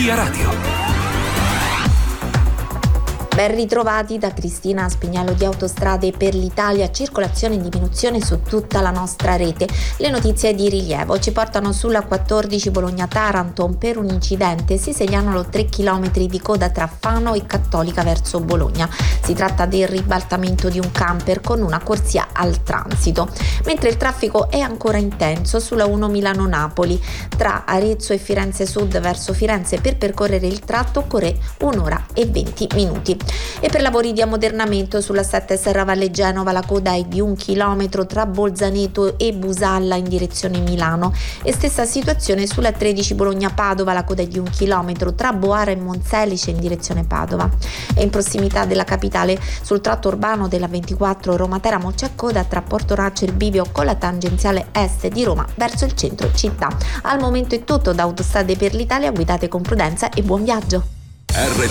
Via Radio. Ben ritrovati da Cristina Spignello di Autostrade per l'Italia. Circolazione in diminuzione su tutta la nostra rete. Le notizie di rilievo ci portano sulla 14 Bologna-Taranto. Per un incidente si segnalano 3 km di coda tra Fano e Cattolica verso Bologna. Si tratta del ribaltamento di un camper con una corsia al transito. Mentre il traffico è ancora intenso sulla 1 Milano-Napoli. Tra Arezzo e Firenze Sud verso Firenze per percorrere il tratto occorre 1 ora e 20 minuti. E per lavori di ammodernamento sulla 7 Serravalle Genova la coda è di 1 chilometro tra Bolzaneto e Busalla in direzione Milano, e stessa situazione sulla 13 Bologna Padova, la coda è di 1 chilometro tra Boara e Monselice in direzione Padova. E in prossimità della capitale sul tratto urbano della 24 Roma Teramo c'è coda tra Portonaccio e il Bivio con la tangenziale est di Roma verso il centro città. Al momento è tutto da Autostrade per l'Italia, guidate con prudenza e buon viaggio.